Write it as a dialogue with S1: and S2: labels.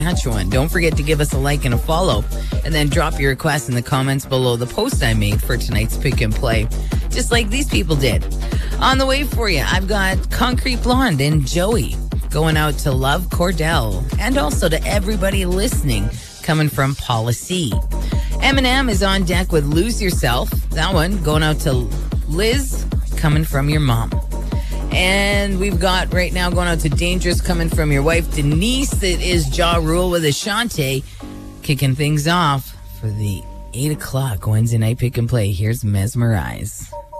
S1: Saskatchewan. Don't forget to give us a like and a follow, and then drop your request in the comments below the post I made for tonight's Pick and Play, just like these people did. On the way for you, I've got Concrete Blonde and Joey going out to Love Cordell, and also to everybody listening coming from Policy. Eminem is on deck with Lose Yourself. That one going out to Liz coming from your mom. And we've got right now going out to Dangerous coming from your wife, Denise. It is Ja Rule with Ashante kicking things off for the 8 o'clock Wednesday night Pick and Play. Here's Mesmerize.